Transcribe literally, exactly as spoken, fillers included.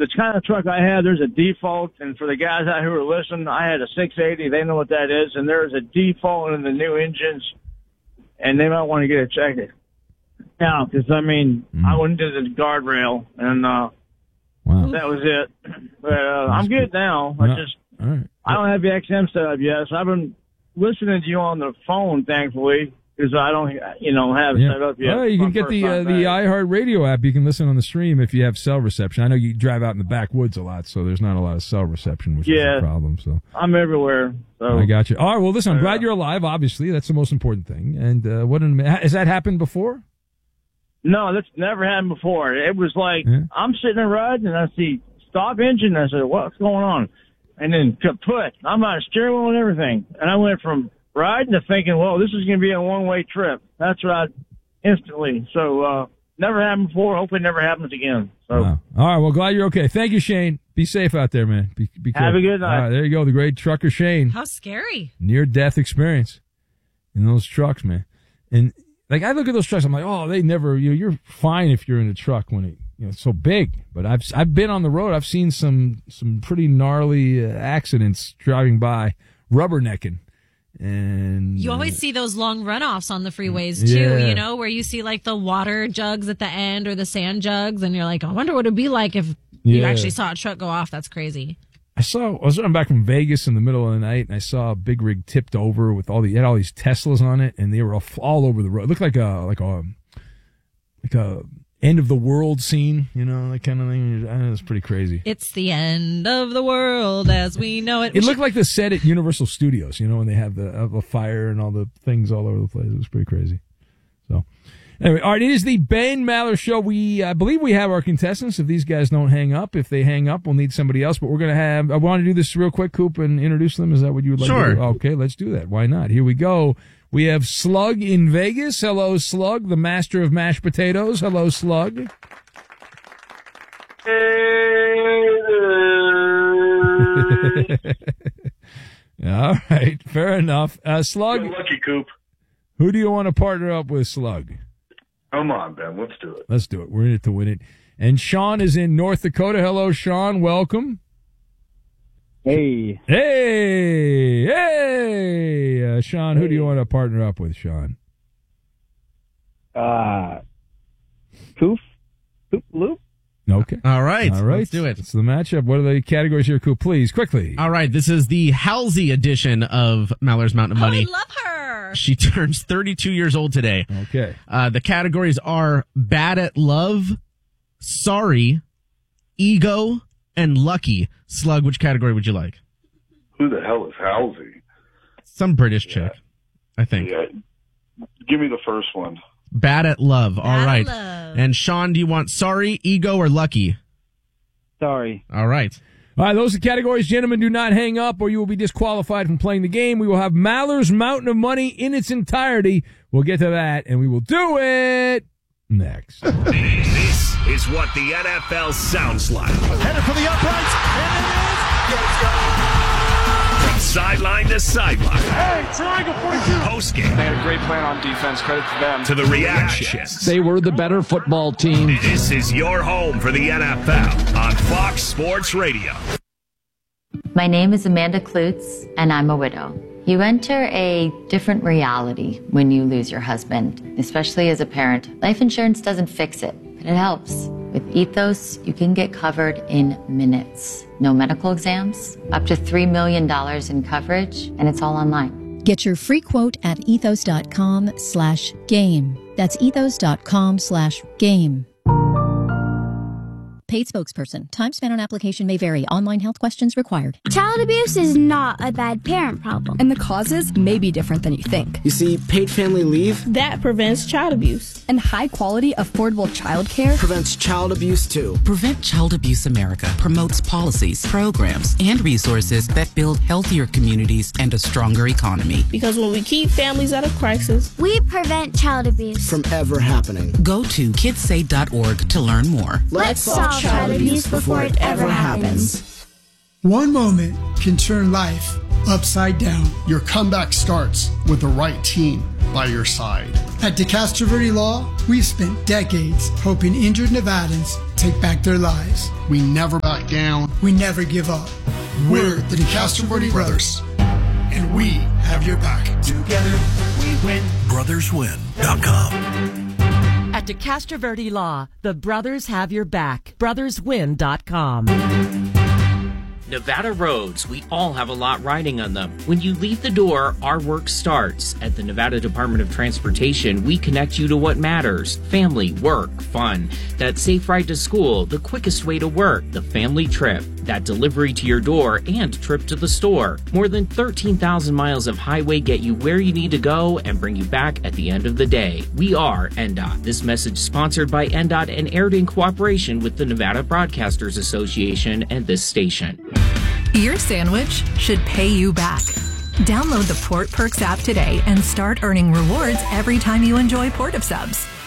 the kind of truck I had, there's a default, and for the guys out who are listening, I had a six eighty. They know what that is, and there's a default in the new engines, and they might want to get it checked now, because, I mean, mm. I went into the guardrail, and uh, wow. that was it. But uh, I'm good now. I just, All right. I don't have the X M set up yet, so I've been listening to you on the phone, thankfully, because I don't, you know, have it yeah. set up yet. Well, you can get the uh, the iHeartRadio app. You can listen on the stream if you have cell reception. I know you drive out in the backwoods a lot, so there's not a lot of cell reception, which yeah. is a problem. So I'm everywhere. So. I got you. All right, well, listen, I'm uh, glad you're alive, obviously. That's the most important thing. And uh, what an, has that happened before? No, that's never happened before. It was like, yeah. I'm sitting there riding, and I see stop engine, and I said, what's going on? And then kaput. I'm on a steering wheel and everything. And I went from riding to thinking, well, this is going to be a one-way trip. That's what I instantly. So, uh, never happened before. Hopefully it never happens again. So, wow. All right. Well, glad you're okay. Thank you, Shane. Be safe out there, man. Be, be Have a good night. All right, there you go. The great trucker Shane. How scary. Near-death experience in those trucks, man. And, like, I look at those trucks, I'm like, oh, they never, you know, you're fine if you're in a truck when it, you know, it's so big. But I've, I've been on the road. I've seen some, some pretty gnarly uh, accidents driving by, rubbernecking. And you always see those long runoffs on the freeways too, yeah. you know, where you see like the water jugs at the end or the sand jugs, and you're like, I wonder what it'd be like if yeah. you actually saw a truck go off. That's crazy. I saw I was running back from Vegas in the middle of the night, and I saw a big rig tipped over with all the had all these Teslas on it, and they were all, all over the road. It looked like a like a like a end of the world scene, you know, that kind of thing. I know, it was pretty crazy. It's the end of the world as we know it. It looked like the set at Universal Studios, you know, when they have the, have the fire and all the things all over the place. It was pretty crazy. So, anyway, all right, it is the Ben Maller Show. We, I believe we have our contestants. If these guys don't hang up, if they hang up, we'll need somebody else. But we're going to have, I want to do this real quick, Coop, and introduce them. Is that what you would like sure. to do? Okay, let's do that. Why not? Here we go. We have Slug in Vegas. Hello, Slug, the master of mashed potatoes. Hello, Slug. All right, fair enough. Uh, Slug. Good lucky, Coop. Who do you want to partner up with, Slug? Come on, Ben. Let's do it. Let's do it. We're in it to win it. And Sean is in North Dakota. Hello, Sean. Welcome. Hey. Hey. Hey. Uh, Sean, who hey. do you want to partner up with, Sean? Uh, Coof? Coop Loop? Okay. All right. All right. Let's do it. It's the matchup. What are the categories here, Coop? Please, quickly. All right. This is the Halsey edition of Maller's Mountain of Money. Oh, I love her. She turns thirty-two years old today. Okay. Uh, the categories are Bad at Love, Sorry, Ego, and Lucky. Slug, which category would you like? Who the hell is Halsey? Some British yeah. chick, I think. Yeah. Give me the first one. Bad at Love. All Bad right. Love. And Sean, do you want Sorry, Ego, or Lucky? Sorry. All right. All right, those are categories. Gentlemen, do not hang up or you will be disqualified from playing the game. We will have Maller's Mountain of Money in its entirety. We'll get to that, and we will do it next. This is what the N F L sounds like. Headed for the uprights, and it is. Let's go! From sideline to sideline. Hey, triangle forty-two. Post game. They had a great plan on defense. Credit to them. To the reactions. They were the better football team. This is your home for the N F L on Fox Sports Radio. My name is Amanda Klutz, and I'm a widow. You enter a different reality when you lose your husband, especially as a parent. Life insurance doesn't fix it, but it helps. With Ethos, you can get covered in minutes. No medical exams, up to three million dollars in coverage, and it's all online. Get your free quote at ethos.com slash game. That's ethos.com slash game. Paid spokesperson. Time spent on application may vary. Online health questions required. Child abuse is not a bad parent problem. And the causes may be different than you think. You see, paid family leave that prevents child abuse. And high quality, affordable child care prevents child abuse too. Prevent Child Abuse America promotes policies, programs, and resources that build healthier communities and a stronger economy. Because when we keep families out of crisis, we prevent child abuse from ever happening. Go to kids say dot org to learn more. Let's solve child abuse before it ever happens. One moment can turn life upside down. Your comeback starts with the right team by your side. At DeCastro Verde Law, we've spent decades helping injured Nevadans take back their lives. We never back down. We never give up. We're the DeCastro Brothers, and we have your back. Together we win. brothers win dot com. At DeCastro Law, the brothers have your back. brothers win dot com. Nevada roads, we all have a lot riding on them. When you leave the door, our work starts. At the Nevada Department of Transportation, we connect you to what matters. Family, work, fun. That safe ride to school, the quickest way to work, the family trip, that delivery to your door, and trip to the store. More than thirteen thousand miles of highway get you where you need to go and bring you back at the end of the day. We are N D O T. This message sponsored by N D O T and aired in cooperation with the Nevada Broadcasters Association and this station. Your sandwich should pay you back. Download the Port Perks app today and start earning rewards every time you enjoy Port of Subs.